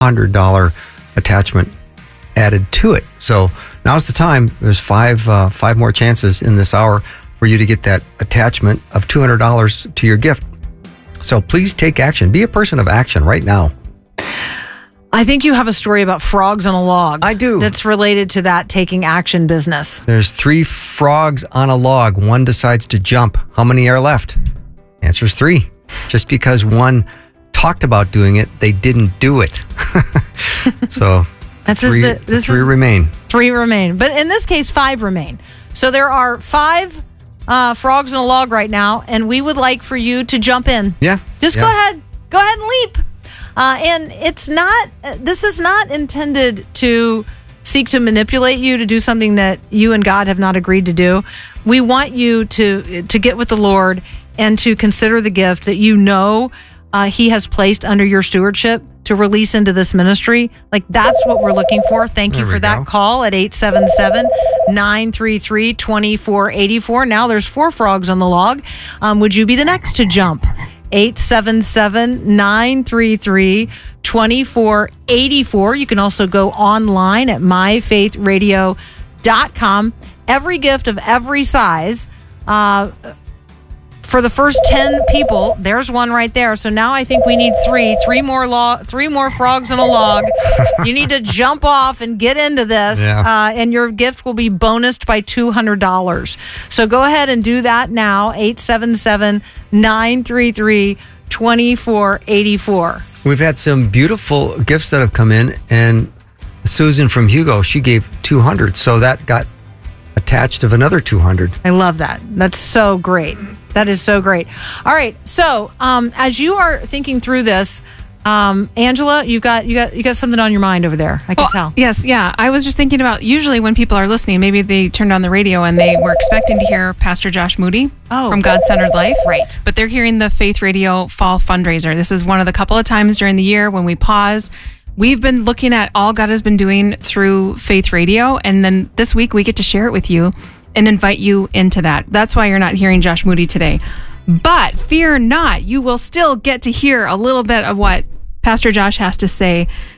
$100 attachment added to it. So now's the time. There's five more chances in this hour for you to get that attachment of $200 to your gift. So please take action. Be a person of action right now. I think you have a story about frogs on a log. I do. That's related to that taking action business. There's 3 frogs on a log. One decides to jump. How many are left? Answer is 3. Just because one talked about doing it, they didn't do it. So three remain. 3 remain. But in this case, 5 remain. So there are 5 frogs in a log right now, and we would like for you to jump in. Yeah. Just go ahead. Go ahead and leap. And this is not intended to seek to manipulate you to do something that you and God have not agreed to do. We want you to get with the Lord and to consider the gift that you know He has placed under your stewardship to release into this ministry. Like, that's what we're looking for. Thank you for that call at 877-933-2484. Now there's 4 frogs on the log. Would you be the next to jump? 877-933-2484. You can also go online at myfaithradio.com. Every gift of every size, for the first 10 people, there's one right there. So now I think we need 3 more frogs on a log. You need to jump off and get into this, and your gift will be bonused by $200. So go ahead and do that now. 877-933-2484. We've had some beautiful gifts that have come in, and Susan from Hugo, she gave $200, so that got attached of another $200. I love that. That's so great. That is so great. All right. So, as you are thinking through this, Angela, you got something on your mind over there. I can tell. Yes. Yeah. I was just thinking about, usually when people are listening, maybe they turned on the radio and they were expecting to hear Pastor Josh Moody from God-Centered Life. Right. But they're hearing the Faith Radio Fall Fundraiser. This is one of the couple of times during the year when we pause. We've been looking at all God has been doing through Faith Radio, and then this week we get to share it with you and invite you into that. That's why you're not hearing Josh Moody today. But fear not, you will still get to hear a little bit of what Pastor Josh has to say